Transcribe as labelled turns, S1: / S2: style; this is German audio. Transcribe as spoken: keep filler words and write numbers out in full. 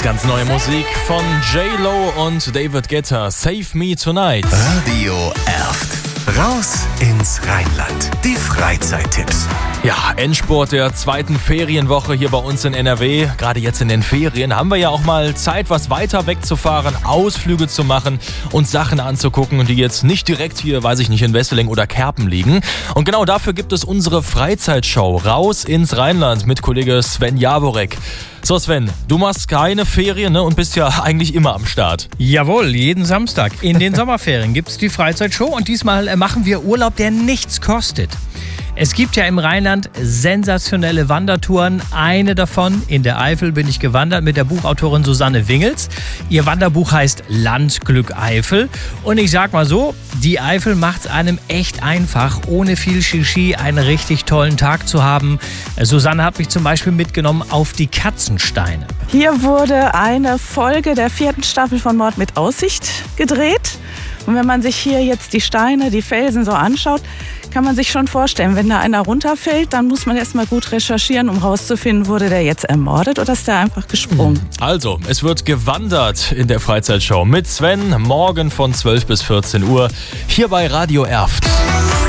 S1: ganz neue Musik von J-Lo und David Guetta. Save Me Tonight.
S2: Radio Erft. Raus ins Rheinland. Die Freizeittipps.
S1: Ja, Endspurt der zweiten Ferienwoche hier bei uns in N R W. Gerade jetzt in den Ferien haben wir ja auch mal Zeit, was weiter wegzufahren, Ausflüge zu machen und Sachen anzugucken, die jetzt nicht direkt hier, weiß ich nicht, in Wesseling oder Kerpen liegen. Und genau dafür gibt es unsere Freizeitshow Raus ins Rheinland mit Kollege Sven Jaworek. So Sven, du machst keine Ferien, ne, und bist ja eigentlich immer am Start.
S3: Jawohl, jeden Samstag in den Sommerferien gibt es die Freizeitshow und diesmal machen wir Urlaub, der nichts kostet. Es gibt ja im Rheinland sensationelle Wandertouren. Eine davon, in der Eifel, bin ich gewandert mit der Buchautorin Susanne Wingels. Ihr Wanderbuch heißt Landglück Eifel. Und ich sag mal so, die Eifel macht's einem echt einfach, ohne viel Shishi einen richtig tollen Tag zu haben. Susanne hat mich zum Beispiel mitgenommen auf die Katzensteine.
S4: Hier wurde eine Folge der vierten Staffel von Mord mit Aussicht gedreht. Und wenn man sich hier jetzt die Steine, die Felsen so anschaut, kann man sich schon vorstellen, wenn da einer runterfällt, dann muss man erstmal gut recherchieren, um rauszufinden, wurde der jetzt ermordet oder ist der einfach gesprungen.
S1: Also, es wird gewandert in der Freizeitshow mit Sven, morgen von zwölf bis vierzehn Uhr hier bei Radio Erft.